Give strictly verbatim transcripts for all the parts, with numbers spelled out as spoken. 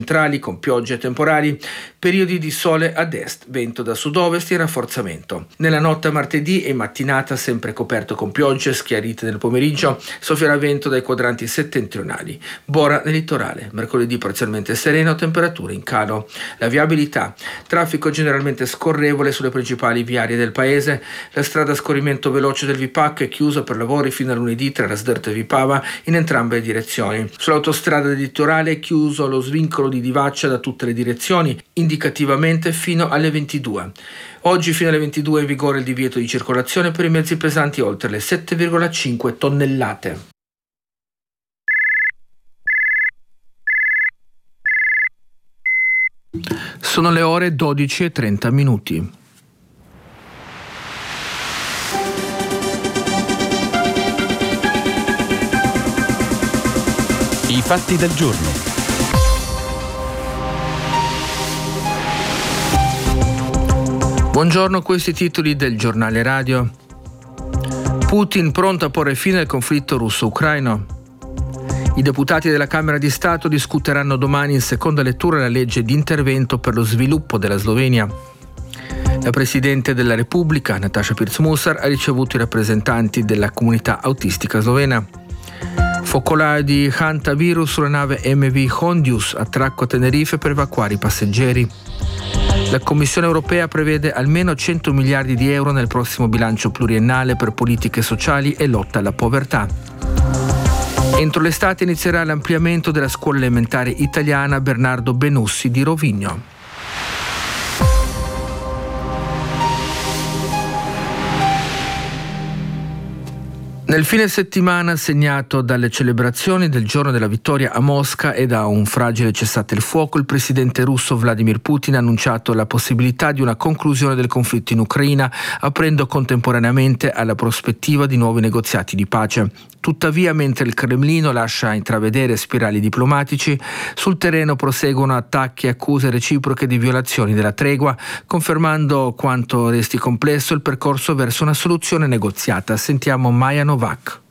centrali con piogge temporali, periodi di sole ad est, vento da sud-ovest in rafforzamento. Nella notte a martedì e mattinata sempre coperto con piogge, schiarite nel pomeriggio, soffierà vento dai quadranti settentrionali. Bora nel litorale, mercoledì parzialmente sereno, temperature in calo. La viabilità, traffico generalmente scorrevole sulle principali viarie del paese, la strada a scorrimento veloce del Vipac è chiusa per lavori fino a lunedì tra Rasdert e Vipava in entrambe le direzioni. Sull'autostrada del litorale è chiuso lo svincolo di Divaccia da tutte le direzioni, indicativamente fino alle ventidue. Oggi fino alle ventidue è in vigore il divieto di circolazione per i mezzi pesanti oltre le sette virgola cinque tonnellate. Sono le ore dodici e trenta minuti. I fatti del giorno. Buongiorno, questi titoli del giornale radio. Putin pronto a porre fine al conflitto russo-ucraino. I deputati della Camera di Stato discuteranno domani in seconda lettura la legge di intervento per lo sviluppo della Slovenia. La Presidente della Repubblica, Nataša Pirc-Musar, ha ricevuto i rappresentanti della comunità autistica slovena. Focolaio di hantavirus sulla nave M V Hondius, attracco a Tenerife per evacuare i passeggeri. La Commissione europea prevede almeno cento miliardi di euro nel prossimo bilancio pluriennale per politiche sociali e lotta alla povertà. Entro l'estate inizierà l'ampliamento della scuola elementare italiana Bernardo Benussi di Rovigno. Nel fine settimana segnato dalle celebrazioni del giorno della vittoria a Mosca e da un fragile cessate il fuoco, il presidente russo Vladimir Putin ha annunciato la possibilità di una conclusione del conflitto in Ucraina, aprendo contemporaneamente alla prospettiva di nuovi negoziati di pace. Tuttavia, mentre il Cremlino lascia intravedere spirali diplomatici, sul terreno proseguono attacchi e accuse reciproche di violazioni della tregua, confermando quanto resti complesso il percorso verso una soluzione negoziata. Sentiamo Maya Novak.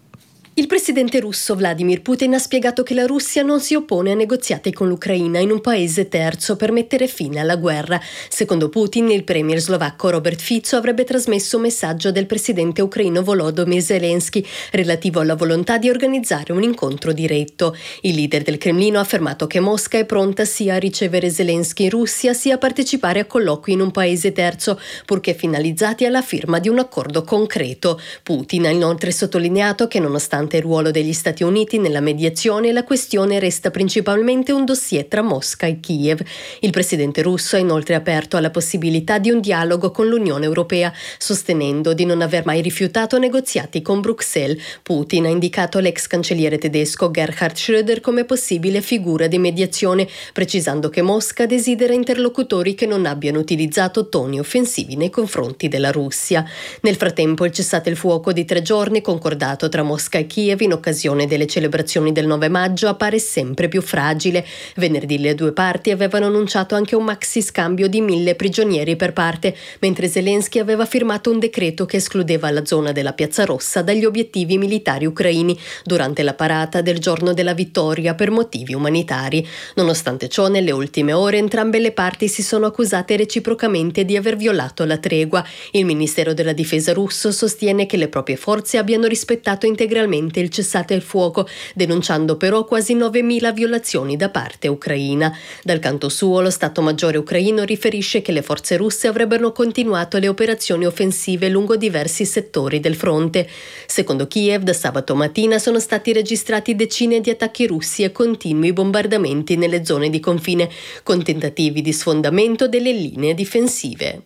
Il presidente russo Vladimir Putin ha spiegato che la Russia non si oppone a negoziati con l'Ucraina in un paese terzo per mettere fine alla guerra. Secondo Putin, il premier slovacco Robert Fico avrebbe trasmesso un messaggio del presidente ucraino Volodymyr Zelensky relativo alla volontà di organizzare un incontro diretto. Il leader del Cremlino ha affermato che Mosca è pronta sia a ricevere Zelensky in Russia sia a partecipare a colloqui in un paese terzo, purché finalizzati alla firma di un accordo concreto. Putin ha inoltre sottolineato che nonostante il ruolo degli Stati Uniti nella mediazione, la questione resta principalmente un dossier tra Mosca e Kiev. Il presidente russo ha inoltre aperto alla possibilità di un dialogo con l'Unione Europea, sostenendo di non aver mai rifiutato negoziati con Bruxelles. Putin ha indicato l'ex cancelliere tedesco Gerhard Schröder come possibile figura di mediazione, precisando che Mosca desidera interlocutori che non abbiano utilizzato toni offensivi nei confronti della Russia. Nel frattempo, il cessate il fuoco di tre giorni concordato tra Mosca e Kiev in occasione delle celebrazioni del nove maggio appare sempre più fragile. Venerdì le due parti avevano annunciato anche un maxi scambio di mille prigionieri per parte, mentre Zelensky aveva firmato un decreto che escludeva la zona della Piazza Rossa dagli obiettivi militari ucraini durante la parata del giorno della vittoria per motivi umanitari. Nonostante ciò, nelle ultime ore entrambe le parti si sono accusate reciprocamente di aver violato la tregua. Il Ministero della Difesa russo sostiene che le proprie forze abbiano rispettato integralmente il cessate il fuoco, denunciando però quasi novemila violazioni da parte ucraina. Dal canto suo, lo Stato Maggiore ucraino riferisce che le forze russe avrebbero continuato le operazioni offensive lungo diversi settori del fronte. Secondo Kiev, da sabato mattina sono stati registrati decine di attacchi russi e continui bombardamenti nelle zone di confine, con tentativi di sfondamento delle linee difensive.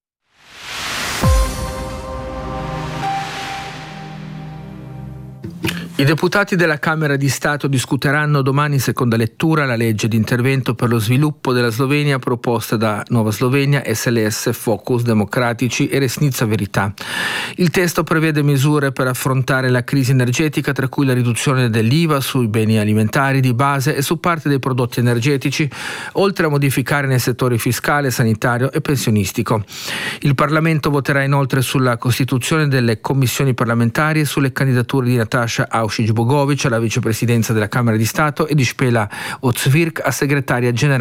I deputati della Camera di Stato discuteranno domani in seconda lettura la legge di intervento per lo sviluppo della Slovenia proposta da Nuova Slovenia, S L S, Focus, Democratici e Resnica Verità. Il testo prevede misure per affrontare la crisi energetica, tra cui la riduzione dell'I V A sui beni alimentari di base e su parte dei prodotti energetici, oltre a modificare nel settore fiscale, sanitario e pensionistico. Il Parlamento voterà inoltre sulla costituzione delle commissioni parlamentari e sulle candidature di Nataša Aušrić Oshic Bogovic alla vicepresidenza della Camera di Stato e di Spela Ozvirk a segretaria generale